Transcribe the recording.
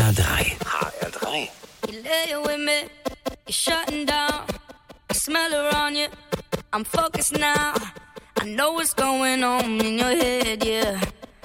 HR3. HR3. You lay with me, you're shutting down. I smell around you, I'm focused now. I know what's going on in your head, yeah.